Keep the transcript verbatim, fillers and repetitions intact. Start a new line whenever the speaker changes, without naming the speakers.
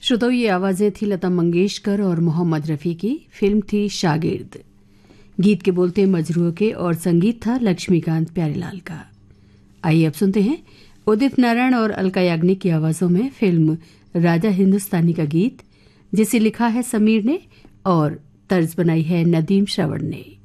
श्रोताओं, ये आवाजें थी लता मंगेशकर और मोहम्मद रफ़ी की। फिल्म थी शागिर्द। गीत के बोलते मजरूह के और संगीत था लक्ष्मीकांत प्यारेलाल का। आइए अब सुनते हैं उदित नारायण और अलका याग्निक की आवाजों में फिल्म राजा हिंदुस्तानी का गीत, जिसे लिखा है समीर ने और तर्ज बनाई है नदीम श्रवण ने।